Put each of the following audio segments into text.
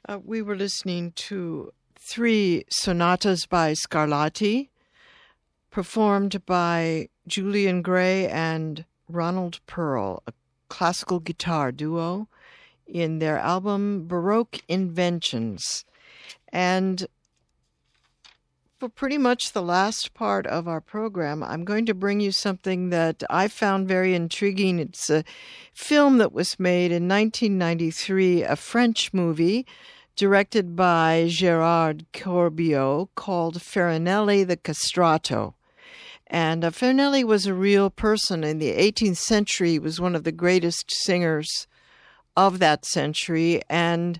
We were listening to three sonatas by Scarlatti, performed by Julian Gray and Ronald Pearl, a classical guitar duo, in their album Baroque Inventions. And for pretty much the last part of our program, I'm going to bring you something that I found very intriguing. It's a film that was made in 1993, a French movie directed by Gérard Corbiot called Farinelli the Castrato. And Farinelli was a real person in the 18th century. He was one of the greatest singers of that century, and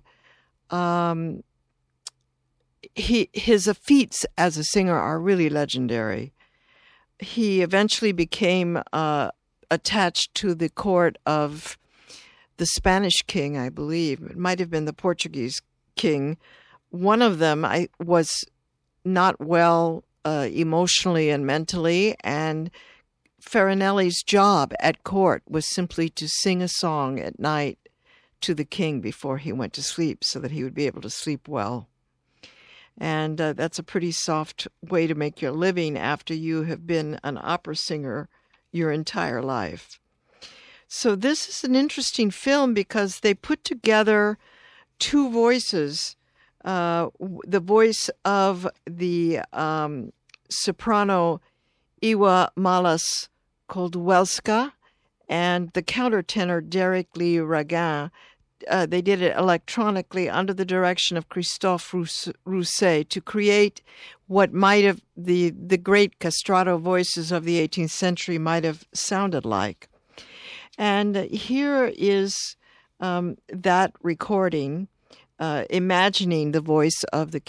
his feats as a singer are really legendary. He eventually became attached to the court of the Spanish king, I believe. It might have been the Portuguese king. One of them was not well emotionally and mentally, and Farinelli's job at court was simply to sing a song at night to the king before he went to sleep so that he would be able to sleep well. And that's a pretty soft way to make your living after you have been an opera singer your entire life. So this is an interesting film because they put together two voices, the voice of the soprano Iwa Malas Kolduelska and the countertenor Derek Lee Ragan. They did it electronically under the direction of Christophe Rousset to create what might have the great castrato voices of the 18th century might have sounded like. And here is that recording, imagining the voice of the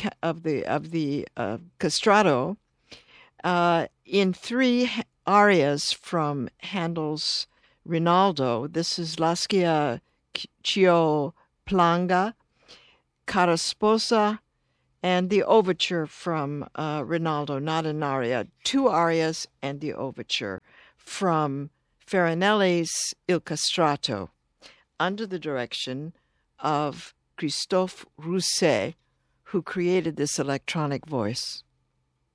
castrato in three arias from Handel's Rinaldo. This is La Scia Ch'io Planga, Cara Sposa, and the overture from Rinaldo, not an aria, two arias and the overture from Farinelli's Il Castrato, under the direction of Christophe Rousset, who created this electronic voice.